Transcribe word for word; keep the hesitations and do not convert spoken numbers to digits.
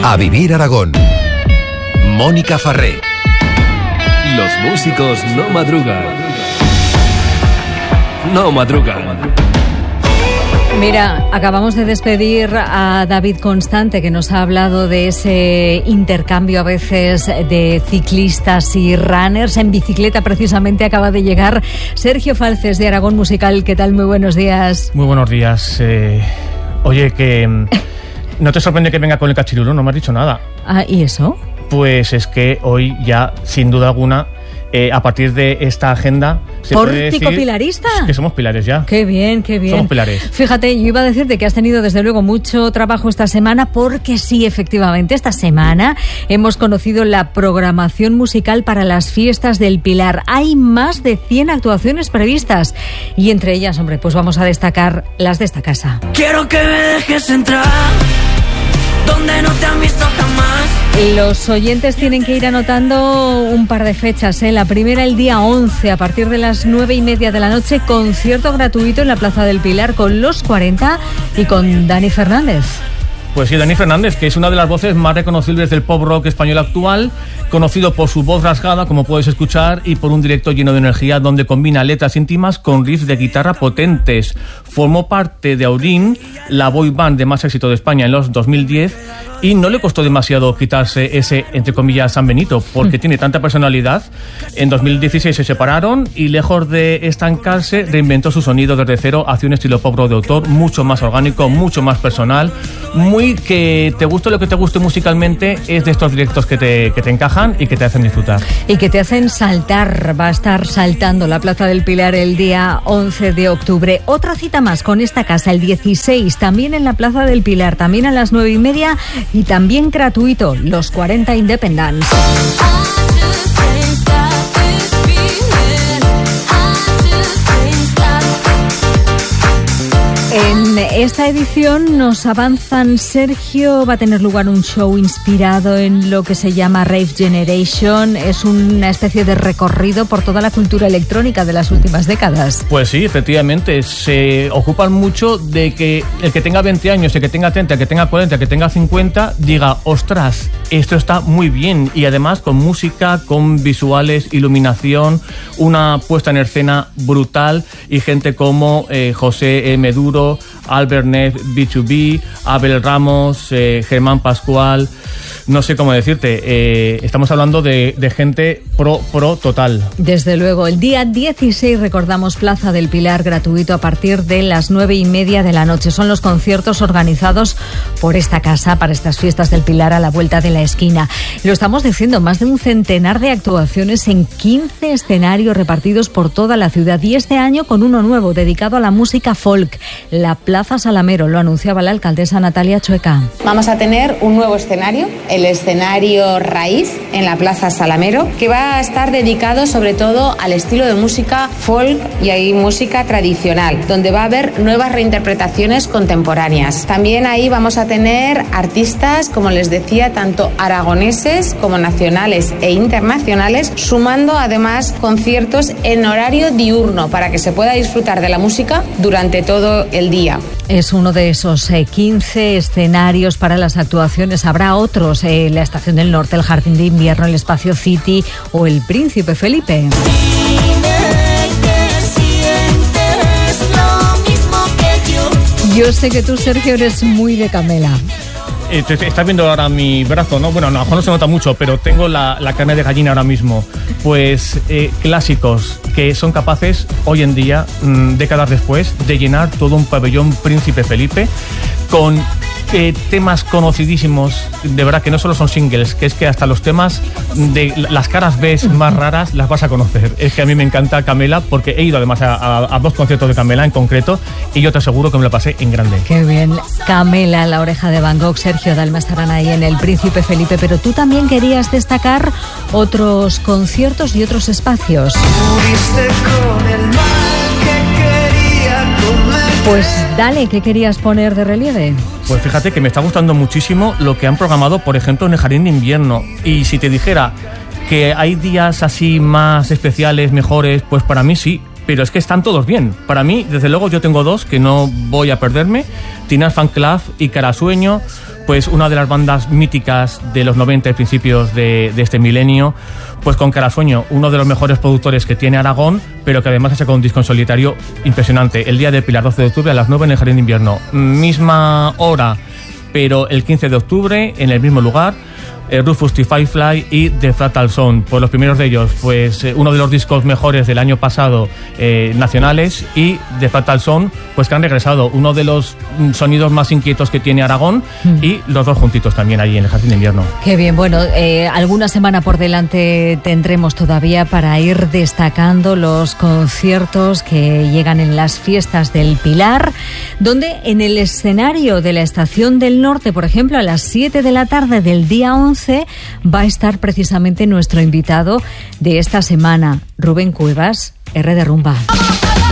A Vivir Aragón. Mónica Farré. Los músicos no madrugan. No madrugan. Mira, acabamos de despedir a David Constante, que nos ha hablado de ese intercambio a veces de ciclistas y runners. En bicicleta precisamente acaba de llegar Sergio Falces de Aragón Musical. ¿Qué tal? Muy buenos días. Muy buenos días. Eh, oye, que ¿no te sorprende que venga con el cachirulo? No me has dicho nada. Ah, ¿y eso? Pues es que hoy ya, sin duda alguna, eh, a partir de esta agenda se puede decir ¿Pórtico-pilarista? que somos pilares ya. Qué bien, qué bien. Somos pilares. Fíjate, yo iba a decirte que has tenido desde luego mucho trabajo esta semana, porque sí, efectivamente, esta semana hemos conocido la programación musical para las fiestas del Pilar. Hay más de cien actuaciones previstas y entre ellas, hombre, pues vamos a destacar las de esta casa. Quiero que me dejes entrar donde no te han visto jamás. Los oyentes tienen que ir anotando un par de fechas, ¿eh? La primera, el día once, a partir de las nueve y media de la noche, concierto gratuito en la Plaza del Pilar con Los cuarenta y con Dani Fernández. Pues sí, Dani Fernández, que es una de las voces más reconocibles del pop rock español actual, conocido por su voz rasgada, como puedes escuchar, y por un directo lleno de energía donde combina letras íntimas con riffs de guitarra potentes. Formó parte de Aurín, la boy band de más éxito de España en los dos mil diez, y no le costó demasiado quitarse ese, entre comillas, San Benito, porque mm. tiene tanta personalidad. En dos mil dieciséis se separaron y, lejos de estancarse, reinventó su sonido desde cero hacia un estilo pop rock de autor mucho más orgánico, mucho más personal, muy que te guste lo que te guste musicalmente, es de estos directos que te, que te encajan y que te hacen disfrutar. Y que te hacen saltar. Va a estar saltando la Plaza del Pilar el día once de octubre. Otra cita más con esta casa, el dieciséis, también en la Plaza del Pilar, también a las nueve y media y también gratuito, Los cuarenta Independence. En esta edición nos avanzan, Sergio, va a tener lugar un show inspirado en lo que se llama Rave Generation. Es una especie de recorrido por toda la cultura electrónica de las últimas décadas. Pues sí, efectivamente, se ocupan mucho de que el que tenga veinte años, el que tenga treinta, el que tenga cuarenta, el que tenga cincuenta, diga, ostras, esto está muy bien. Y además con música, con visuales, iluminación, una puesta en escena brutal, y gente como eh, José M. Duro, Albert Neff, B dos B, Abel Ramos, eh, Germán Pascual, no sé cómo decirte, eh, estamos hablando de, de gente pro, pro total. Desde luego, el día dieciséis, recordamos, Plaza del Pilar, gratuito a partir de las nueve y media de la noche. Son los conciertos organizados por esta casa para estas fiestas del Pilar a la vuelta de la esquina. Lo estamos diciendo, más de un centenar de actuaciones en quince escenarios repartidos por toda la ciudad, y este año con uno nuevo dedicado a la música folk, la Plaza Salamero. Lo anunciaba la alcaldesa Natalia Chueca. Vamos a tener un nuevo escenario, el escenario Raíz, en la Plaza Salamero, que va a estar dedicado sobre todo al estilo de música folk y ahí música tradicional, donde va a haber nuevas reinterpretaciones contemporáneas. También ahí vamos a tener artistas, como les decía, tanto aragoneses como nacionales e internacionales, sumando además conciertos en horario diurno para que se pueda disfrutar de la música durante todo el día. Es uno de esos eh, quince escenarios para las actuaciones. Habrá otros, eh, la Estación del Norte, el Jardín de Invierno, el Espacio City o el Príncipe Felipe. Dime que sientes lo mismo que yo. Yo sé que tú, Sergio, eres muy de Camela. Eh, te, te estás viendo ahora mi brazo, ¿no? Bueno, no, a lo mejor no se nota mucho, pero tengo la, la carne de gallina ahora mismo. Pues eh, clásicos que son capaces, hoy en día, mmm, décadas después, de llenar todo un pabellón Príncipe Felipe con eh, temas conocidísimos, de verdad que no solo son singles, que es que hasta los temas de las caras B más raras las vas a conocer. Es que a mí me encanta Camela, porque he ido además a, a, a dos conciertos de Camela en concreto, y yo te aseguro que me lo pasé en grande. Qué bien. Camela, La Oreja de Van Gogh, Sergio Dalma estarán ahí en el Príncipe Felipe, pero tú también querías destacar otros conciertos y otros espacios. Pues dale, ¿qué querías poner de relieve? Pues fíjate que me está gustando muchísimo lo que han programado, por ejemplo, en el Jardín de Invierno. Y si te dijera que hay días así más especiales, mejores, pues para mí sí. pero es que están todos bien. Para mí, desde luego, yo tengo dos que no voy a perderme, Teenage Fanclub y Carasueño, pues una de las bandas míticas de los noventa y principios de, de este milenio, pues con Carasueño, uno de los mejores productores que tiene Aragón, pero que además ha sacado un disco en solitario impresionante. El día de Pilar, doce de octubre, a las nueve en el Jardín de Invierno. Misma hora, pero el quince de octubre, en el mismo lugar, eh, Rufus T. Firefly y The Fractal Sound. Pues los primeros de ellos, pues eh, uno de los discos mejores del año pasado eh, nacionales, y The Fractal Sound, pues que han regresado, uno de los mm, sonidos más inquietos que tiene Aragón, mm. y los dos juntitos también ahí en el Jardín de Invierno. Qué bien, bueno, eh, alguna semana por delante tendremos todavía para ir destacando los conciertos que llegan en las fiestas del Pilar, donde en el escenario de la Estación del Norte, por ejemplo, a las siete de la tarde del día once, va a estar precisamente nuestro invitado de esta semana, Rubén Cuevas, R de Rumba.